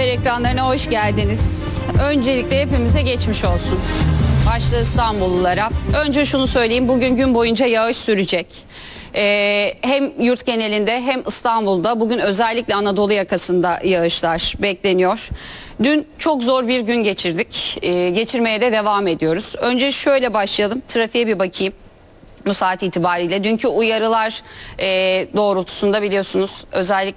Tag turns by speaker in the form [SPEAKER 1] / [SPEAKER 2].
[SPEAKER 1] Haber ekranlarına hoş geldiniz. Öncelikle hepimize geçmiş olsun. Başta İstanbullulara. Önce şunu söyleyeyim, bugün gün boyunca yağış sürecek. Hem yurt genelinde hem İstanbul'da bugün özellikle Anadolu yakasında yağışlar bekleniyor. Dün çok zor bir gün geçirdik. Geçirmeye de devam ediyoruz. Önce şöyle başlayalım. Trafiğe bir bakayım. Bu saat itibariyle dünkü uyarılar doğrultusunda biliyorsunuz özellikle